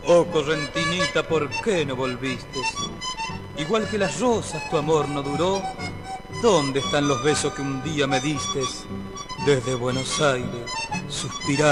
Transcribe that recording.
Oh correntinita, ¿por qué no volviste? Igual que las rosas tu amor no duró. ¿Dónde están los besos que un día me diste? Desde Buenos Aires suspiraba